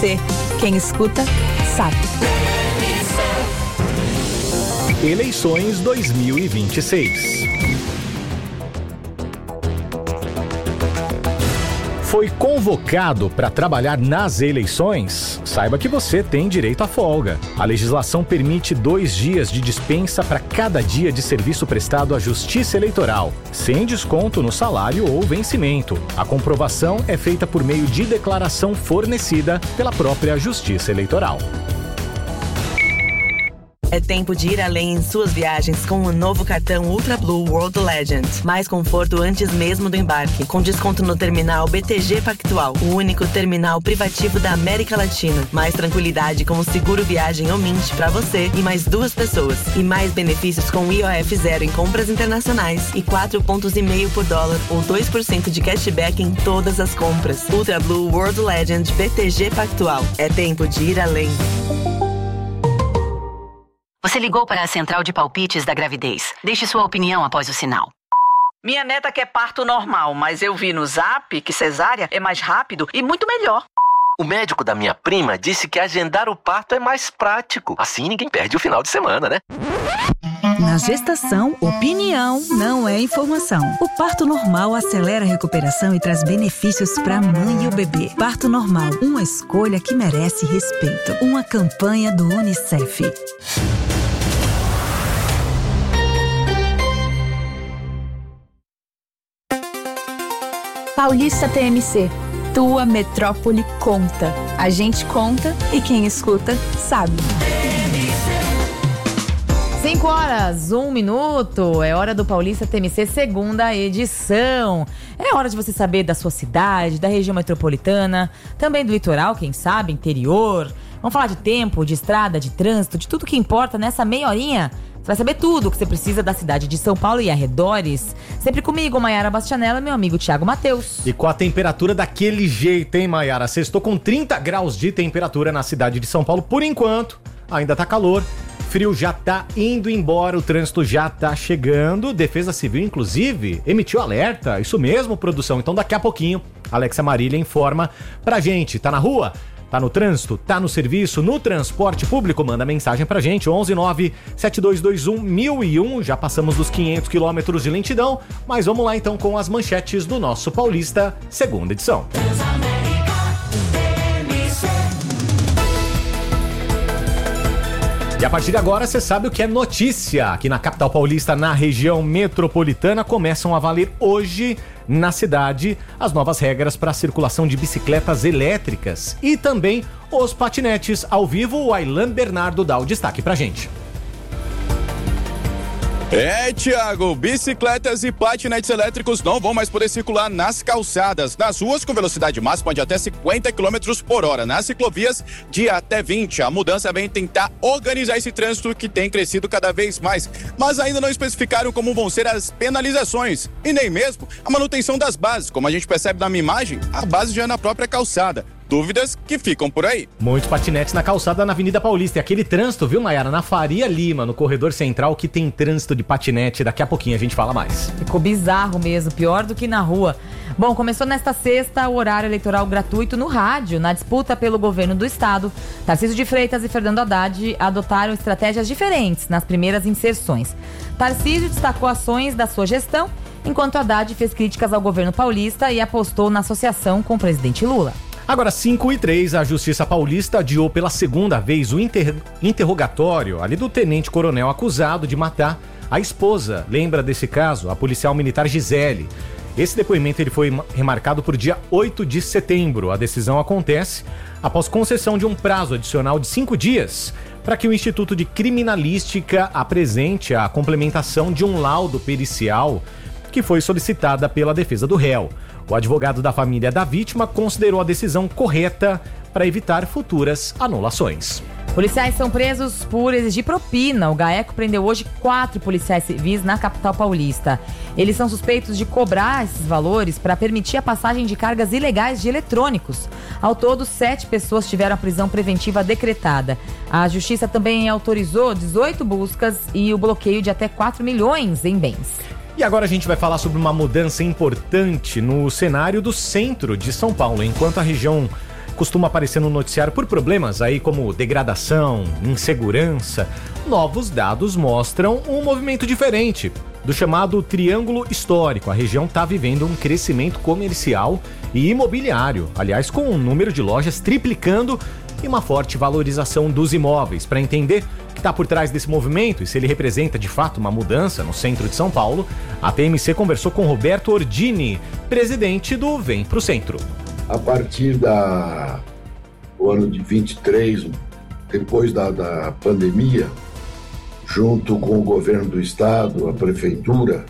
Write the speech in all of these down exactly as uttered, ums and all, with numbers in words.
Quem escuta, sabe. Eleições dois mil e vinte e seis. Foi convocado para trabalhar nas eleições? Saiba que você tem direito à folga. A legislação permite dois dias de dispensa para cada dia de serviço prestado à Justiça Eleitoral, sem desconto no salário ou vencimento. A comprovação é feita por meio de declaração fornecida pela própria Justiça Eleitoral. É tempo de ir além em suas viagens com o novo cartão Ultra Blue World Legend. Mais conforto antes mesmo do embarque, com desconto no terminal B T G Pactual, o único terminal privativo da América Latina. Mais tranquilidade com o seguro viagem Omint para você e mais duas pessoas. E mais benefícios com I O F zero em compras internacionais e quatro pontos e meio por dólar ou dois por cento de cashback em todas as compras. Ultra Blue World Legend B T G Pactual. É tempo de ir além. Você ligou para a central de palpites da gravidez. Deixe sua opinião após o sinal. Minha neta quer parto normal, mas eu vi no Zap que cesárea é mais rápido e muito melhor. O médico da minha prima disse que agendar o parto é mais prático. Assim ninguém perde o final de semana, né? Na gestação, opinião não é informação. O parto normal acelera a recuperação e traz benefícios para a mãe e o bebê. Parto normal, uma escolha que merece respeito. Uma campanha do Unicef. Paulista T M C. Tua metrópole conta. A gente conta e quem escuta sabe. cinco horas, um minuto. É hora do Paulista T M C, segunda edição. É hora de você saber da sua cidade, da região metropolitana, também do litoral, quem sabe, interior. Vamos falar de tempo, de estrada, de trânsito, de tudo que importa nessa meia horinha. Você vai saber tudo o que você precisa da cidade de São Paulo e arredores. Sempre comigo, Maiara Bastianella e meu amigo Thiago Matheus. E com a temperatura daquele jeito, hein, Maiara? Sextou com trinta graus de temperatura na cidade de São Paulo. Por enquanto, ainda tá calor. Frio já tá indo embora, o trânsito já tá chegando. Defesa Civil, inclusive, emitiu alerta. Isso mesmo, produção. Então, daqui a pouquinho, Alexa Marília informa pra gente. Tá na rua? Tá no trânsito? Tá no serviço? No transporte público? Manda mensagem pra gente, onze nove sete dois dois um mil e um. Já passamos dos quinhentos quilômetros de lentidão, mas vamos lá então com as manchetes do nosso Paulista, segunda edição. E a partir de agora você sabe o que é notícia. Aqui na capital paulista, na região metropolitana, começam a valer hoje na cidade as novas regras para a circulação de bicicletas elétricas e também os patinetes. Ao vivo, o Aylan Bernardo dá o destaque pra gente. É, Thiago, bicicletas e patinetes elétricos não vão mais poder circular nas calçadas, nas ruas com velocidade máxima de até cinquenta quilômetros por hora, nas ciclovias de até vinte. A mudança vem tentar organizar esse trânsito que tem crescido cada vez mais, mas ainda não especificaram como vão ser as penalizações e nem mesmo a manutenção das bases. Como a gente percebe na minha imagem, a base já é na própria calçada. Dúvidas que ficam por aí. Muitos patinetes na calçada na Avenida Paulista. E aquele trânsito, viu, Maiara? Na Faria Lima, no corredor central, que tem trânsito de patinete. Daqui a pouquinho a gente fala mais. Ficou bizarro mesmo, pior do que na rua. Bom, começou nesta sexta o horário eleitoral gratuito no rádio. Na disputa pelo governo do estado, Tarcísio de Freitas e Fernando Haddad adotaram estratégias diferentes nas primeiras inserções. Tarcísio destacou ações da sua gestão, enquanto Haddad fez críticas ao governo paulista e apostou na associação com o presidente Lula. Agora, cinco e três, a Justiça Paulista adiou pela segunda vez o inter... interrogatório ali do tenente-coronel acusado de matar a esposa. Lembra desse caso? A policial militar Gisele. Esse depoimento ele foi remarcado por dia oito de setembro. A decisão acontece após concessão de um prazo adicional de cinco dias para que o Instituto de Criminalística apresente a complementação de um laudo pericial que foi solicitada pela defesa do réu. O advogado da família da vítima considerou a decisão correta para evitar futuras anulações. Policiais são presos por exigir propina. O GAECO prendeu hoje quatro policiais civis na capital paulista. Eles são suspeitos de cobrar esses valores para permitir a passagem de cargas ilegais de eletrônicos. Ao todo, sete pessoas tiveram a prisão preventiva decretada. A justiça também autorizou dezoito buscas e o bloqueio de até quatro milhões em bens. E agora a gente vai falar sobre uma mudança importante no cenário do centro de São Paulo. Enquanto a região costuma aparecer no noticiário por problemas aí como degradação, insegurança, novos dados mostram um movimento diferente do chamado Triângulo Histórico. A região está vivendo um crescimento comercial e imobiliário, aliás, com o número de lojas triplicando e uma forte valorização dos imóveis. Para entender o que está por trás desse movimento e se ele representa de fato uma mudança no centro de São Paulo, a T M C conversou com Roberto Ordini, presidente do Vem Pro Centro. A partir da, do ano de vinte e três, depois da, da pandemia, junto com o governo do estado, a prefeitura,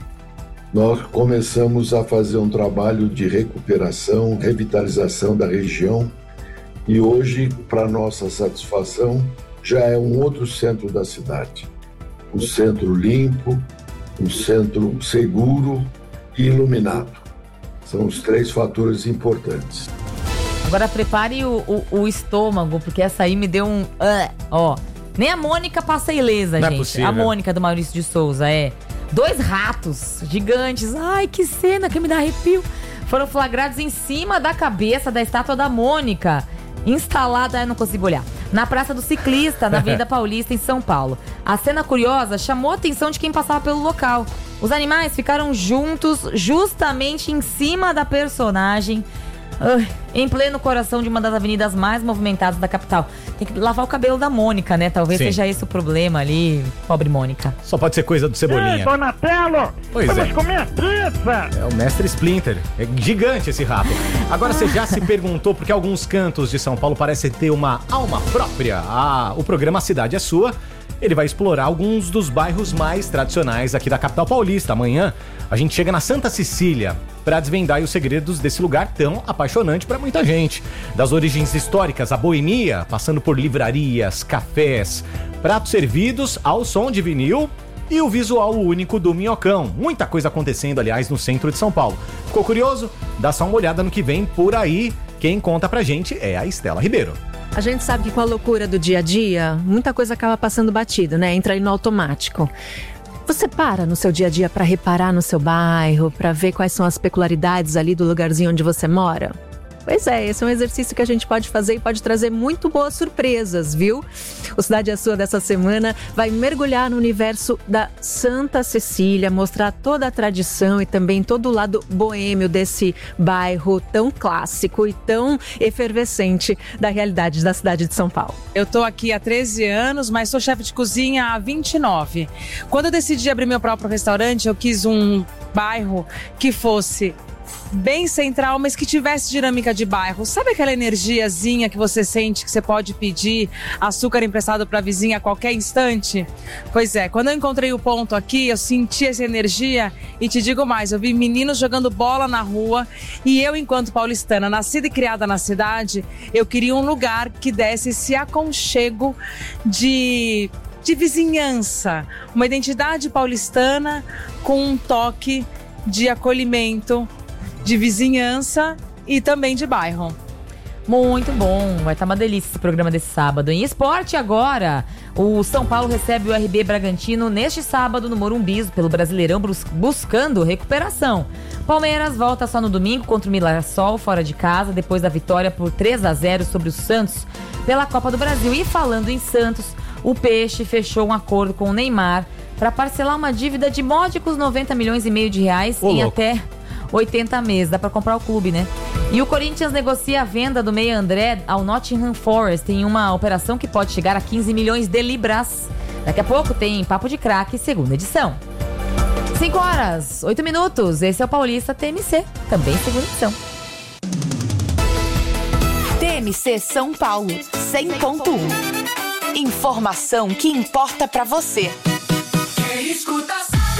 nós começamos a fazer um trabalho de recuperação, revitalização da região e hoje, para nossa satisfação, já é um outro centro da cidade. Um centro limpo, um centro seguro e iluminado. São os três fatores importantes. Agora prepare o, o, o estômago, porque essa aí me deu um... Uh, ó, nem a Mônica passa ilesa, Não gente. é possível. A Mônica do Maurício de Souza, é. Dois ratos gigantes, ai que cena que me dá arrepio, foram flagrados em cima da cabeça da estátua da Mônica, instalada, eu não consigo olhar, na Praça do Ciclista, na Avenida Paulista, em São Paulo. A cena curiosa chamou a atenção de quem passava pelo local. Os animais ficaram juntos justamente em cima da personagem, uh, em pleno coração de uma das avenidas mais movimentadas da capital. Tem que lavar o cabelo da Mônica, né? Talvez Sim. seja esse o problema ali, pobre Mônica. Só pode ser coisa do Cebolinha. Ei, Donatello! Pois vamos é. comer pizza! É o mestre Splinter. É gigante esse rato. Agora, você já se perguntou por que alguns cantos de São Paulo parecem ter uma alma própria? Ah, o programa Cidade é Sua, ele vai explorar alguns dos bairros mais tradicionais aqui da capital paulista. Amanhã, a gente chega na Santa Cecília para desvendar os segredos desse lugar tão apaixonante para muita gente. Das origens históricas, a boemia, passando por livrarias, cafés, pratos servidos ao som de vinil e o visual único do Minhocão. Muita coisa acontecendo, aliás, no centro de São Paulo. Ficou curioso? Dá só uma olhada no que vem por aí. Quem conta pra gente é a Estela Ribeiro. A gente sabe que com a loucura do dia a dia, muita coisa acaba passando batido, né? Entra aí no automático. Você para no seu dia a dia para reparar no seu bairro, para ver quais são as peculiaridades ali do lugarzinho onde você mora? Pois é, esse é um exercício que a gente pode fazer e pode trazer muito boas surpresas, viu? O Cidade é Sua dessa semana vai mergulhar no universo da Santa Cecília, mostrar toda a tradição e também todo o lado boêmio desse bairro tão clássico e tão efervescente da realidade da cidade de São Paulo. Eu tô aqui há treze anos, mas sou chefe de cozinha há vinte e nove. Quando eu decidi abrir meu próprio restaurante, eu quis um bairro que fosse bem central, mas que tivesse dinâmica de bairro. Sabe aquela energiazinha que você sente que você pode pedir açúcar emprestado para a vizinha a qualquer instante? Pois é, quando eu encontrei o ponto aqui, eu senti essa energia e te digo mais, eu vi meninos jogando bola na rua e eu, enquanto paulistana, nascida e criada na cidade, eu queria um lugar que desse esse aconchego de... de vizinhança, uma identidade paulistana com um toque de acolhimento, de vizinhança e também de bairro. Muito bom, vai estar uma delícia esse programa desse sábado. Em esporte agora, o São Paulo recebe o R B Bragantino neste sábado no Morumbi, pelo Brasileirão, bus- buscando recuperação. Palmeiras volta só no domingo contra o Mirassol, fora de casa, depois da vitória por três a zero sobre o Santos pela Copa do Brasil. E falando em Santos, o Peixe fechou um acordo com o Neymar para parcelar uma dívida de módicos noventa milhões e meio de reais Ô, em louco. até oitenta meses. Dá pra comprar o clube, né? E o Corinthians negocia a venda do meia André ao Nottingham Forest em uma operação que pode chegar a quinze milhões de libras. Daqui a pouco tem Papo de Craque, segunda edição. cinco horas, oito minutos. Esse é o Paulista T M C, também segunda edição. T M C São Paulo, cem ponto um. Informação que importa pra você. Quem escuta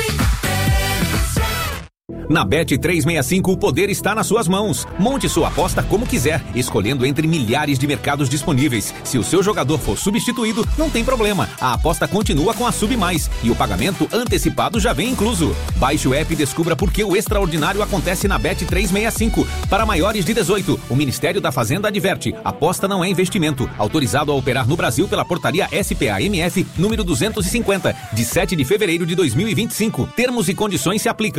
Na Bet trezentos e sessenta e cinco, o poder está nas suas mãos. Monte sua aposta como quiser, escolhendo entre milhares de mercados disponíveis. Se o seu jogador for substituído, não tem problema. A aposta continua com a Sub Mais e o pagamento antecipado já vem incluso. Baixe o app e descubra por que o extraordinário acontece na Bet trezentos e sessenta e cinco. Para maiores de dezoito, o Ministério da Fazenda adverte: aposta não é investimento. Autorizado a operar no Brasil pela portaria S P A M F número duzentos e cinquenta, de sete de fevereiro de dois mil e vinte e cinco. Termos e condições se aplicam.